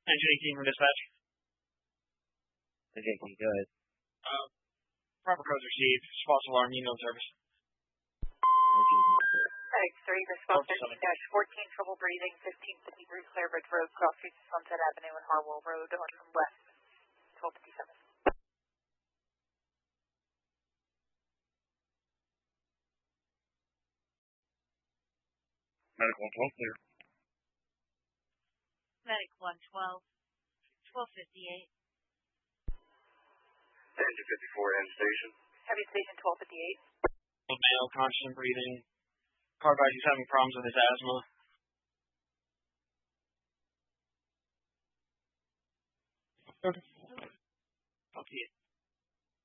Engine 18 from dispatch. Okay, go ahead. Proper codes received. False alarm, email service. X3, response 13-14, trouble breathing, 1550 Bruce Clare Bridge Road, cross streets of Sunset Avenue and Harwell Road on west, 1257. Medical 112 clear. Medic 112, 1258. Engine 54, end station. Heavy station 1258. Male, constant breathing. Car guy who's having problems with his asthma. Okay. Talk to you.